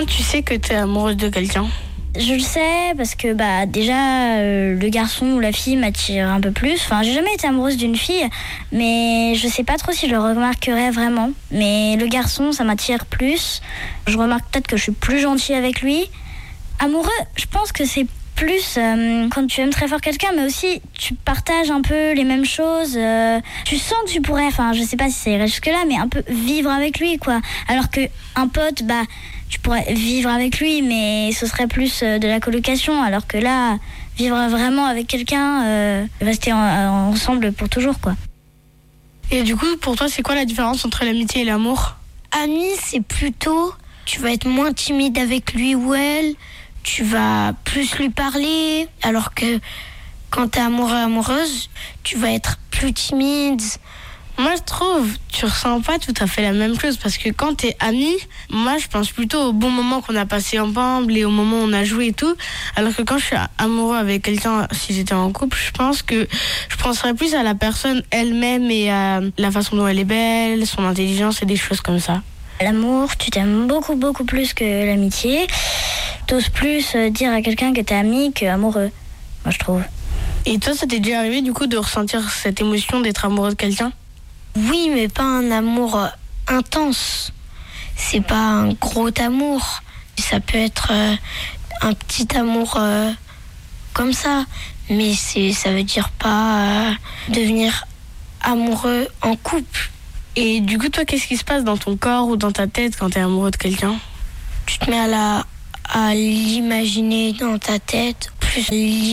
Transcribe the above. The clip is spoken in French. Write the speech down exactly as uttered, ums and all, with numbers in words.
Comment tu sais que t'es amoureuse de quelqu'un ? Je le sais parce que bah déjà euh, le garçon ou la fille m'attire un peu plus. Enfin, j'ai jamais été amoureuse d'une fille, mais je sais pas trop si je le remarquerais vraiment. Mais le garçon, ça m'attire plus. Je remarque peut-être que je suis plus gentille avec lui. Amoureux, je pense que c'est plus euh, quand tu aimes très fort quelqu'un, mais aussi tu partages un peu les mêmes choses. Euh, tu sens que tu pourrais, enfin, je sais pas si ça irait jusque là, mais un peu vivre avec lui, quoi. Alors que un pote, bah tu pourrais vivre avec lui, mais ce serait plus de la colocation, alors que là, vivre vraiment avec quelqu'un, euh, rester en, ensemble pour toujours, quoi. Et du coup, pour toi, c'est quoi la différence entre l'amitié et l'amour ? Ami, c'est plutôt, tu vas être moins timide avec lui ou elle, tu vas plus lui parler, alors que quand t'es amoureux, amoureuse, tu vas être plus timide. Moi, je trouve, tu ressens pas tout à fait la même chose parce que quand t'es amis, moi, je pense plutôt au bon moment qu'on a passé ensemble et au moment où on a joué et tout. Alors que quand je suis amoureux avec quelqu'un, si j'étais en couple, je pense que je penserais plus à la personne elle-même et à la façon dont elle est belle, son intelligence et des choses comme ça. L'amour, tu t'aimes beaucoup, beaucoup plus que l'amitié. T'oses plus dire à quelqu'un que t'es ami qu'amoureux, moi, je trouve. Et toi, ça t'est déjà arrivé, du coup, de ressentir cette émotion d'être amoureux de quelqu'un ? Oui, mais pas un amour euh, intense. C'est pas un gros amour. Ça peut être euh, un petit amour euh, comme ça. Mais c'est, ça veut dire pas euh, devenir amoureux en couple. Et du coup, toi, qu'est-ce qui se passe dans ton corps ou dans ta tête quand t'es amoureux de quelqu'un ? Tu te mets à, la, à l'imaginer dans ta tête. Plus